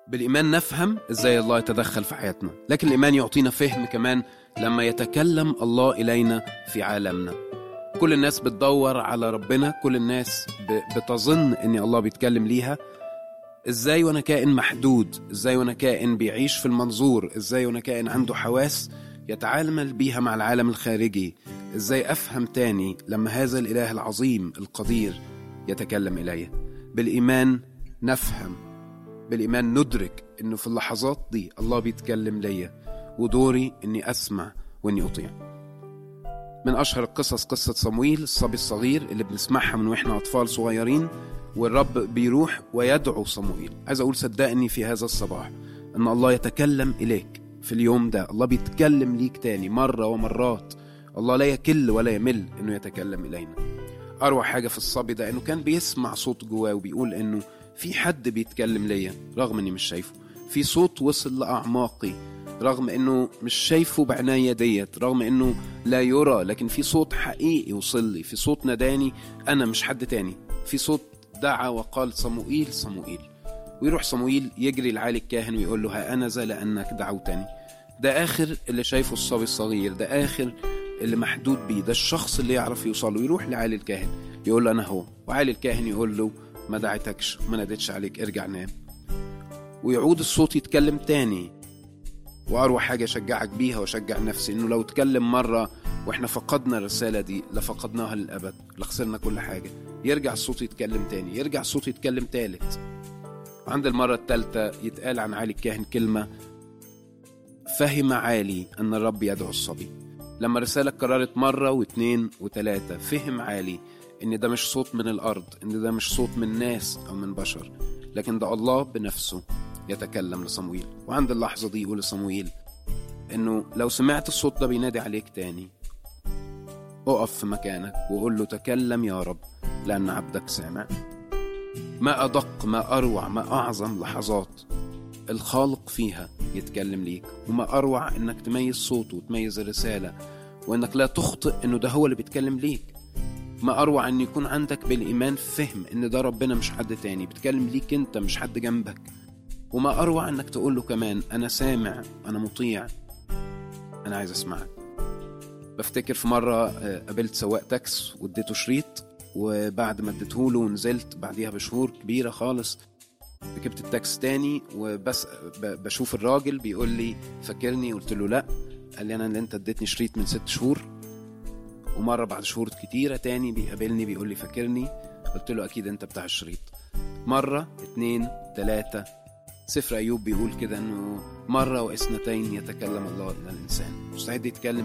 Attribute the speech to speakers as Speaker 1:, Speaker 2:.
Speaker 1: بالإيمان نفهم إزاي الله يتدخل في حياتنا، لكن الإيمان يعطينا فهم كمان لما يتكلم الله إلينا في عالمنا. كل الناس بتدور على ربنا، كل الناس بتظن إن الله بيتكلم ليها. إزاي وأنا كائن محدود، إزاي وأنا كائن بيعيش في المنظور، إزاي وأنا كائن عنده حواس يتعامل بيها مع العالم الخارجي، إزاي أفهم تاني لما هذا الإله العظيم القدير يتكلم إلي. بالإيمان نفهم، بالإيمان ندرك إنه في اللحظات دي الله بيتكلم ليا، ودوري إني أسمع وإني أطيع. من أشهر القصص قصة صمويل الصبي الصغير اللي بنسمعها من وإحنا أطفال صغيرين، والرب بيروح ويدعو صمويل. عايز أقول صدقني في هذا الصباح إن الله يتكلم إليك في اليوم ده، الله بيتكلم ليك تاني مرة ومرات. الله لا يكل ولا يمل إنه يتكلم إلينا. أروع حاجة في الصبي ده إنه كان بيسمع صوت جواه وبيقول إنه في حد بيتكلم ليا رغم إني مش شايفه، في صوت وصل لأعماقي رغم إنه مش شايفه بعناية ديت، رغم إنه لا يرى، لكن في صوت حقيقي وصل لي، في صوت ناداني أنا مش حد تاني، في صوت دعا وقال صموئيل صموئيل. ويروح صموئيل يجري لعالي الكاهن ويقول له ها أنا ذا لأنك دعوتني. ده آخر اللي شايفه الصبي الصغير، ده آخر اللي محدود بيه، ده الشخص اللي يعرف يوصله. يروح لعالي الكاهن يقول له أنا هو، وعالي الكاهن يقول له ما دعيتكش، ما نادتش عليك، ارجع نام. ويعود الصوت يتكلم تاني. وأروع حاجة شجعك بيها وشجع نفسي إنه لو تكلم مرة وإحنا فقدنا الرسالة دي لفقدناها للأبد، لخسرنا كل حاجة. يرجع الصوت يتكلم تاني، يرجع الصوت يتكلم تالت. وعند المرة التالتة يتقال عن عالي الكاهن كلمة: فهم عالي أن الرب يدعو الصبي. لما رسالة قررت مرة واثنين وثلاثة، فهم عالي إن ده مش صوت من الأرض، إن ده مش صوت من ناس أو من بشر، لكن ده الله بنفسه يتكلم لصموئيل. وعند اللحظة دي يقول لصموئيل إنه لو سمعت الصوت ده بينادي عليك تاني، اقف في مكانك وقول له تكلم يا رب لأن عبدك سامع. ما أدق، ما أروع، ما أعظم لحظات الخالق فيها يتكلم ليك، وما أروع إنك تميز صوته وتميز الرسالة، وإنك لا تخطئ إنه ده هو اللي بيتكلم ليك. ما أروع إن يكون عندك بالإيمان فهم إن ده ربنا مش حد تاني بيتكلم ليك، أنت مش حد جنبك. وما أروع إنك تقول له كمان أنا سامع، أنا مطيع، أنا عايز أسمعك. بفتكر في مرة قابلت سواق تاكس واديته شريط، وبعد ما اديته له ونزلت بعديها بشهور كبيرة خالص ركبت التاكس تاني، وبس بشوف الراجل بيقول لي فاكرني؟ قلت له لا. قال لي أنا اللي أنت اديتني شريط من 6 شهور. ومرة بعد شهور كتيرة تاني بيقابلني بيقول لي فاكرني؟ قلت له أكيد أنت بتاع الشريط. مرة 2 3 سفر أيوب بيقول كده أنه مرة واثنتين يتكلم الله إلى الإنسان. مستعد يتكلم